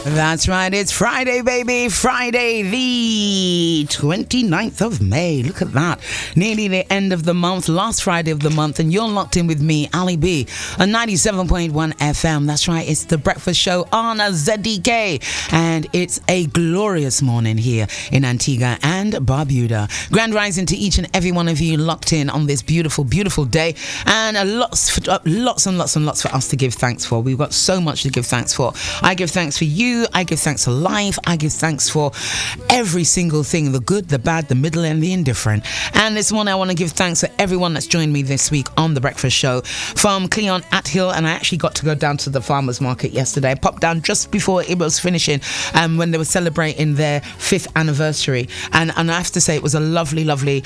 That's right, it's Friday, baby. Friday, the 29th of May. Look at that. Nearly the end of the month, last Friday of the month, and you're locked in with me, Ali B, on 97.1 FM. That's right, it's the breakfast show on a ZDK, and it's a glorious morning here in Antigua and Barbuda. Grand rising to each and every one of you locked in on this beautiful, beautiful day, and lots and lots for us to give thanks for. We've got so much to give thanks for. I give thanks for you. I give thanks for life. I give thanks for every single thing, the good, the bad, the middle, and the indifferent. And this morning I want to give thanks to everyone that's joined me this week on The Breakfast Show. From Cleon Athill, and I actually got to go down to the farmers market yesterday. I popped down just before it was finishing, when they were celebrating their 5th anniversary. And I have to say, it was a lovely,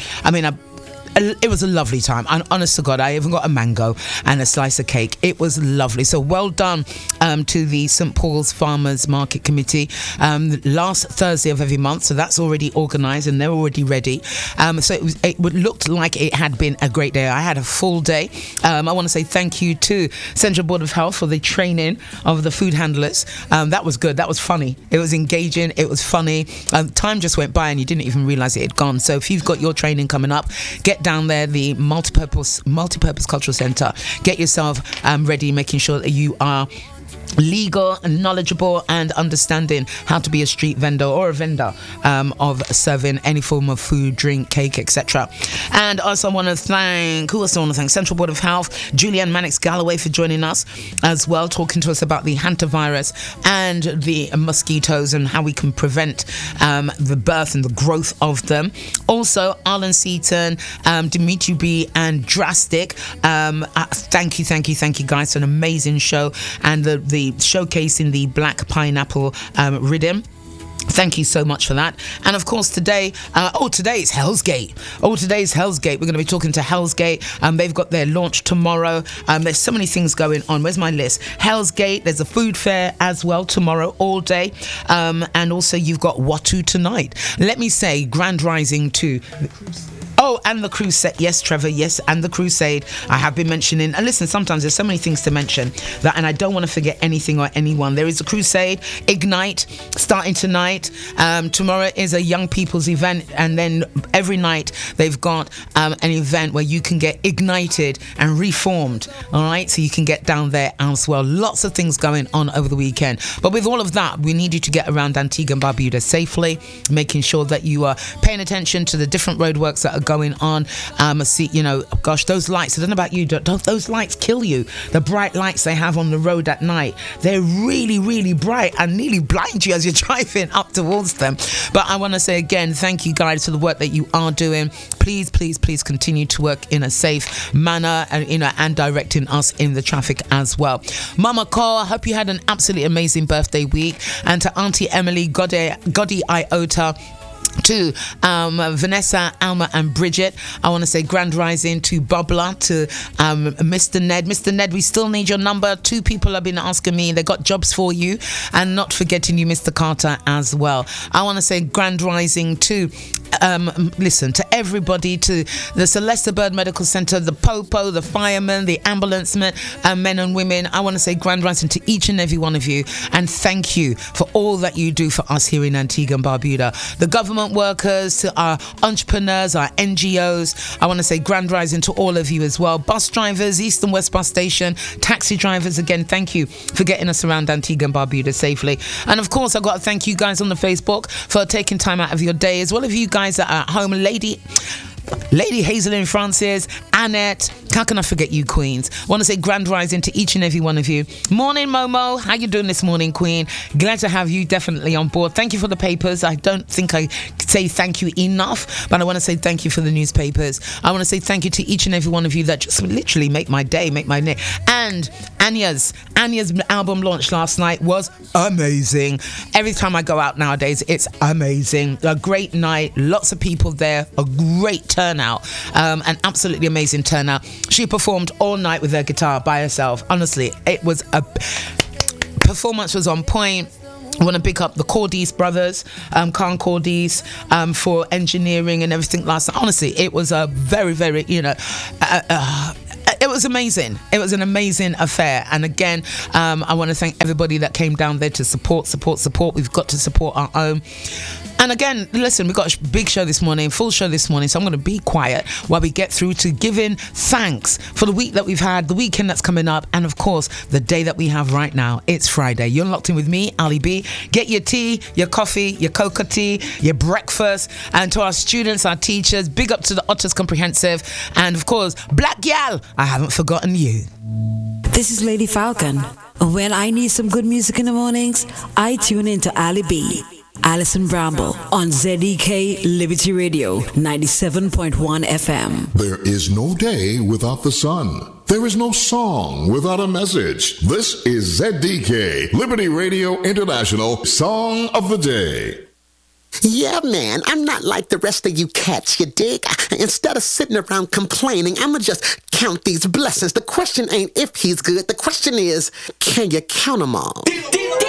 it was a lovely time, and honest to God, I even got a mango and a slice of cake. It was lovely. So well done to the St. Paul's Farmers Market Committee, last Thursday of every month. So that's already organised and they're already ready. So it looked like it had been a great day. I had a full day. I want to say thank you to Central Board of Health for the training of the food handlers. That was good. That was funny. It was engaging. It was funny. Time just went by and you didn't even realise it had gone. So if you've got your training coming up, get down there, the multi-purpose cultural centre. Get yourself ready, making sure that you are legal and knowledgeable and understanding how to be a street vendor or a vendor of serving any form of food, drink, cake, etc. And also I want to thank Central Board of Health, Julianne Mannix-Galloway, for joining us as well, talking to us about the hantavirus and the mosquitoes and how we can prevent the birth and the growth of them. Also Arlen Seaton, Dimitri B and Drastic, thank you guys for an amazing show, and the showcasing the Black Pineapple rhythm. Thank you so much for that. And of course today is Hell's Gate. Today's Hell's Gate. We're going to be talking to Hell's Gate. They've got their launch tomorrow. There's so many things going on. Where's my list? Hell's Gate. There's a food fair as well tomorrow all day. And also you've got Watu tonight. Let me say grand rising to... Oh, and the Crusade. Yes, Trevor, yes, and the Crusade. I have been mentioning, and listen, sometimes there's so many things to mention and I don't want to forget anything or anyone. There is a Crusade, Ignite, starting tonight. Tomorrow is a young people's event, and then every night they've got an event where you can get ignited and reformed, all right? So you can get down there as well. Lots of things going on over the weekend. But with all of that, we need you to get around Antigua and Barbuda safely, making sure that you are paying attention to the different roadworks that are going on. Those lights, I don't know about you, don't those lights kill you? The bright lights they have on the road at night, they're really, really bright and nearly blind you as you're driving up towards them. But I want to say again, thank you guys for the work that you are doing. Please continue to work in a safe manner and directing us in the traffic as well. Mama Cole, I hope you had an absolutely amazing birthday week. And to Auntie Emily, Godi Iota, to Vanessa, Alma and Bridget, I want to say grand rising to Bobla, to Mr. Ned, we still need your number. 2 people have been asking me, they got jobs for you, and not forgetting you, Mr. Carter, as well. I want to say grand rising to to everybody, to the Celesta Bird Medical Center, the Popo, the firemen, the ambulance men and women. I want to say grand rising to each and every one of you, and thank you for all that you do for us here in Antigua and Barbuda. The government workers, to our entrepreneurs, our NGOs, I want to say grand rising to all of you as well. Bus drivers, East and West Bus Station, taxi drivers, again, thank you for getting us around Antigua and Barbuda safely. And of course, I've got to thank you guys on the Facebook for taking time out of your day, as well as you guys that are at home. Lady Hazelyn Francis, Annette, how can I forget you, Queens? I want to say grand rising to each and every one of you. Morning, Momo. How you doing this morning, Queen? Glad to have you definitely on board. Thank you for the papers. I don't think I say thank you enough, but I want to say thank you for the newspapers. I want to say thank you to each and every one of you that just literally make my day, make my day. And Anya's album launch last night was amazing. Every time I go out nowadays, it's amazing. A great night, lots of people there, a great turnout, an absolutely amazing turnout. She performed all night with her guitar by herself. Honestly, it was performance was on point. I want to pick up the Cordies brothers, Khan Cordies, for engineering and everything last night. Honestly, it was a very, very, it was amazing. It was an amazing affair. And again, I want to thank everybody that came down there to support. We've got to support our own. And again, listen, we've got a big show this morning, full show this morning, so I'm going to be quiet while we get through to giving thanks for the week that we've had, the weekend that's coming up, and of course, the day that we have right now. It's Friday. You're locked in with me, Ali B. Get your tea, your coffee, your cocoa tea, your breakfast, and to our students, our teachers, big up to the Otters Comprehensive, and of course, Black Gal, I haven't forgotten you. This is Lady Falcon. When I need some good music in the mornings, I tune in to Ali B. Alison Bramble on ZDK Liberty Radio 97.1 FM. There is no day without the sun. There is no song without a message. This is ZDK Liberty Radio International Song of the Day. Yeah, man, I'm not like the rest of you cats, you dig? Instead of sitting around complaining, I'ma just count these blessings. The question ain't if he's good, the question is, can you count them all?